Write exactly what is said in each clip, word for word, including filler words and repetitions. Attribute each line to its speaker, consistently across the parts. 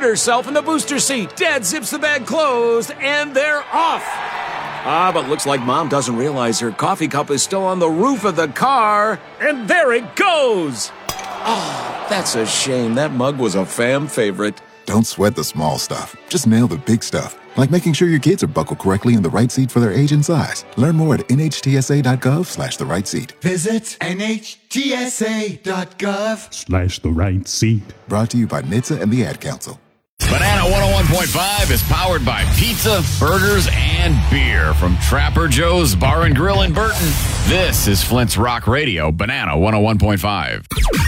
Speaker 1: herself in the booster seat. Dad zips the bag closed, and they're off. Ah, but looks like Mom doesn't realize her coffee cup is still on the roof of the car, and there it goes. Oh, that's a shame. That mug was a fam favorite.
Speaker 2: Don't sweat the small stuff. Just nail the big stuff, like making sure your kids are buckled correctly in the right seat for their age and size. Learn more at nhtsa.gov slash the right seat.
Speaker 3: Visit nhtsa.gov
Speaker 4: slash the right seat.
Speaker 2: Brought to you by N H T S A and the Ad Council.
Speaker 5: Banana one oh one point five is powered by pizza, burgers, and beer from Trapper Joe's Bar and Grill in Burton. This is Flint's Rock Radio, Banana one oh one point five.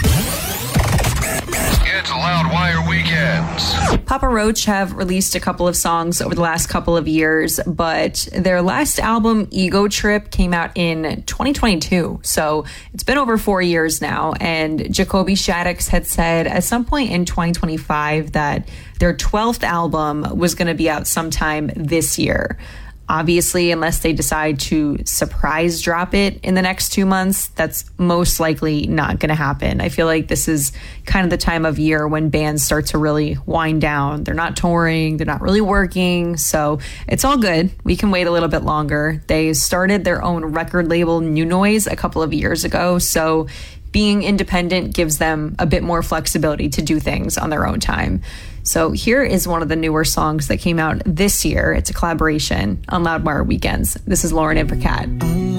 Speaker 6: It's Loudwire Weekends.
Speaker 7: Papa Roach have released a couple of songs over the last couple of years, but their last album, Ego Trip, came out in twenty twenty-two. So it's been over four years now. And Jacoby Shaddix had said at some point in twenty twenty-five that their twelfth album was going to be out sometime this year. Obviously, unless they decide to surprise drop it in the next two months, that's most likely not going to happen. I feel like this is kind of the time of year when bands start to really wind down. They're not touring, they're not really working, so it's all good. We can wait a little bit longer. They started their own record label, New Noise, a couple of years ago, so being independent gives them a bit more flexibility to do things on their own time. So here is one of the newer songs that came out this year. It's a collaboration on Loudwire Weekends. This is Lauren Invercat.